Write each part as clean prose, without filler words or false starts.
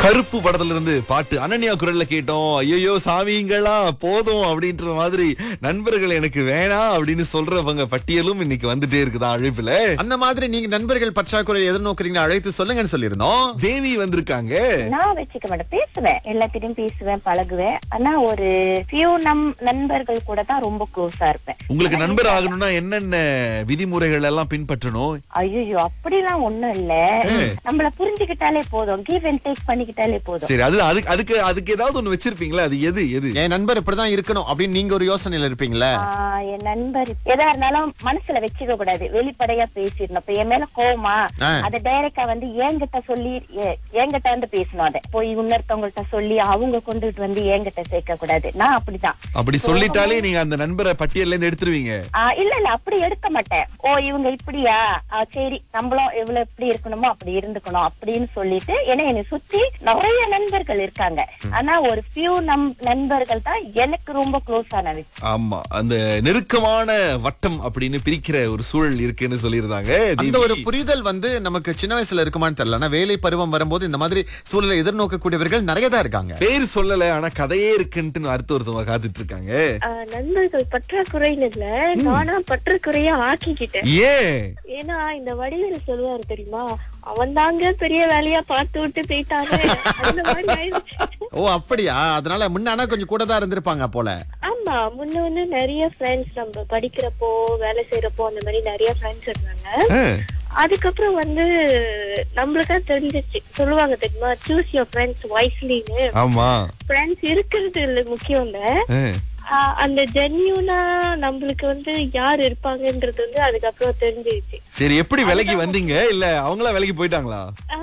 கருப்பு படத்துல இருந்து பாட்டு அனன்யா குரல்ல கேட்டோம். ஐயோ சாமிங்களா போதும் அப்படின்ற மாதிரி நண்பர்கள் எனக்கு வேணாம் அப்படின்னு சொல்றவங்க பட்டியலும் இன்னைக்கு வந்துட்டே இருக்குதா அழைப்புல. அந்த மாதிரி நீங்க நண்பர்கள் பற்றாக்குறை எதிர்நோக்குறீங்க, அழைத்து சொல்லுங்கன்னு சொல்லிருந்தோம். தேவி வந்திருக்காங்க. நான் வச்சுக்க மாட்டேன், பேசுவேன், எல்லாத்திட்டையும் பேசுவேன், பழகுவேன். ஆனா ஒரு few நண்பர்கள் கூட தான் ரொம்ப க்ளோஸா இருப்பேன். உங்களுக்கு நண்பர் ஆகணும்னா என்னென்ன விதிமுறைகள் எல்லாம் பின்பற்றணும்? ஐயோ அப்படிலாம் ஒண்ணும் இல்ல, நம்மள புரிஞ்சுக்கிட்டாலே போதும், கிவ் அண்ட் டேக் பண்ணிக்கிட்டாலே போதும். சரி, அதுக்கு ஏதாவது ஒண்ணு வச்சிருப்பீங்களா? அது எது என் நண்பர் இப்படிதான் இருக்கணும் அப்படின்னு நீங்க ஒரு யோசனையில இருப்பீங்களா? என் நண்பர் எதா இருந்தாலும் மனசுல வச்சுக்க கூடாது, வெளிப்படையா பேசிடணும். இப்ப என் மேல கோவமா அத டைரக்டா வந்து என்கிட்ட சொல்லி என்கிட்ட வந்து பேசணும். அதை போய் இன்னொருத்தவங்கள்ட்ட சொல்லி அவங்க கொண்டுட்டு வந்து என்கிட்ட சேர்க்க கூடாது. நான் அப்படிதான். அப்படி சொல்லிட்டாலே நீங்க அந்த நண்பரை பட்டியல்ல இருந்து எடுத்துருவீங்க? இல்ல அப்படி எடுக்க மாட்டேன். ஓ இவங்க இப்படியா, சரி நம்மளும் இவ்வளவு எப்படி இருக்கணுமோ அப்படி இருந்துக்கணும் அப்படின்னு சொல்லிட்டு. ஏன்னா என்னை சுத்தி நிறைய நண்பர்கள் இருக்காங்க, ஆனா ஒரு few நண்பர்கள் தான் எனக்கு ரொம்ப க்ளோஸ் ஆனது. ஆமா, அந்த நெருக்கமான வட்டம் அப்படின்னு பிரிக்கிற ஒரு சூழல் இருக்குன்னு சொல்லியிருந்தாங்க. அந்த ஒரு புரிதல் வந்து நமக்கு சின்ன வயசுல இருக்குமான்னு தெரியல. ஆனா வேலை பருவம் வரும்போது இந்த மாதிரி சூழலை எதிர்நோக்கக்கூடியவர்கள் நிறைய தான் இருக்காங்க. பேர் சொல்லல, ஆனா கதையே இருக்குன்ட்டு அடுத்த ஒருத்தவங்க காத்துட்டு இருக்காங்க. நண்பர்கள் பற்றாக்குறைன்னு இல்ல, நானா பற்றாக்குறையா ஆக்கிக்கிட்டேன். ஏன்னா இந்த வடிவேல் சொல்லுவாரு தெரியுமா, அவன் தாங்க பெரிய வேலையா பார்த்து விட்டு போயிட்டாங்க, அந்த மாதிரி ஆயிடுச்சு. ஓ அப்படியா? அதனால முன்னானா கொஞ்சம் கூட தான் இருந்திருப்பாங்க போல. ஆமா, முன்ன நிறைய ஃப்ரெண்ட்ஸ், நம்ம படிக்கிறப்போ வேலை செய்யறப்போ அந்த மாதிரி நிறைய ஃப்ரெண்ட்ஸ் இருந்தாங்க. அதுக்கப்புறம் வந்து நம்மளுக்கா தெரிஞ்சிச்சு, சொல்லுவாங்க தெரியுமா, சூஸ் யுவர் ஃப்ரெண்ட்ஸ் வைஸ்லின்னு. ஆமா, ஃப்ரெண்ட்ஸ் இருக்கிறது இல்ல முக்கியம் இல்ல, அந்த ஜென்யூனா நம்மளுக்கு வந்து யார் இருப்பாங்கன்றது வந்து அதுக்கப்புறம் தெரிஞ்சிருச்சு. சரி, எப்படி விலகி வந்தீங்க? இல்ல அவங்களா விலகி போயிட்டாங்களா?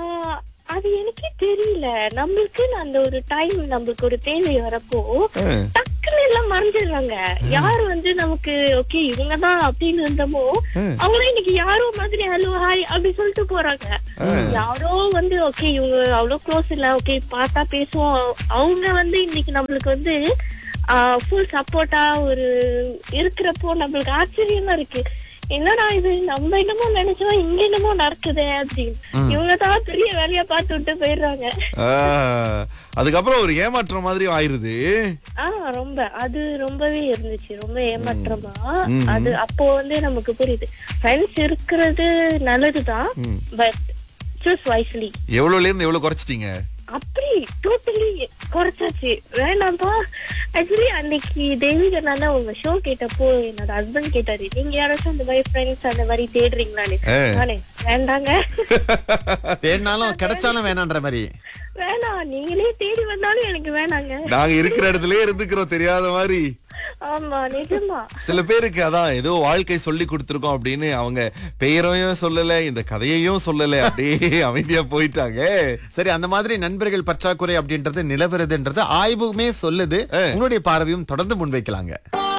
அது எனக்கே தெரியல. நம்மளுக்கு அந்த ஒரு டைம், நம்மளுக்கு ஒரு தேவை வரப்போ டக்குன்னு எல்லாம் மறைஞ்சிடுறாங்க. யாரு வந்து நமக்கு ஓகே இவங்கதான் அப்படின்னு இருந்தமோ அவங்க இன்னைக்கு யாரோ மாதிரி ஹலோ ஹாய் அப்படி சொல்லிட்டு போறாங்க. யாரோ வந்து ஓகே இவங்க அவ்வளவு க்ளோஸ் இல்ல, ஓகே பார்த்தா பேசுவோம், அவங்க வந்து இன்னைக்கு நம்மளுக்கு வந்து ஃபுல் சப்போர்ட்டா ஒரு இருக்கிறப்போ நம்மளுக்கு ஆச்சரியமா இருக்கு. என்னடா இது, நம்ம என்னமோ நினைச்சோம் இங்க என்னமோ நடக்குது அப்படின்னு. இவங்கதான் பெரிய வேலையா பார்த்து விட்டு போயிடுறாங்க. அதுக்கப்புறம் ஒரு ஏமாற்றம் மாதிரி ஆயிருது. ரொம்ப அது ரொம்பவே இருந்துச்சு, ரொம்ப ஏமாற்றமா. அது அப்போ வந்து நமக்கு புரியுது, ஃப்ரெண்ட்ஸ் இருக்கிறது நல்லதுதான், பட் சூஸ் வைஸ்லி. எவ்வளவுல இருந்து எவ்வளவு குறைச்சிட்டீங்க? அப்படி டோட்டலி குறைச்சாச்சு, வேணாம்பா. ஆக்சுவலி அன்னைக்கு தெய்வீகனால உங்க ஷோ கேட்டப்போ என்னோட ஹஸ்பண்ட் கேட்டாரு, நீங்க யாராச்சும் அந்த மாதிரி ஃப்ரெண்ட்ஸ் அந்த மாதிரி தேடுறீங்களான்னு. நானே வேண்டாங்க, தேடினாலும் கிடைச்சாலும் வேணான்ற மாதிரி. வேணாம், நீங்களே தேடி வந்தாலும் எனக்கு வேணாங்க, நாங்க இருக்கிற இடத்துலயே இருந்துக்கிறோம் தெரியாத மாதிரி. ஆமா நிஜமா. சில பேருக்கு அதான் ஏதோ வாழ்க்கை சொல்லி கொடுத்திருக்கோம் அப்படின்னு அவங்க பெயரையும் சொல்லல, இந்த கதையையும் சொல்லல, அப்படியே அமைதியா போயிட்டாங்க. சரி, அந்த மாதிரி நண்பர்கள் பற்றாக்குறை அப்படின்றது நிலவரதுன்றது ஆய்வுமே சொல்லுது. உங்களுடைய பார்வையும் தொடர்ந்து முன்வைக்கலாங்க.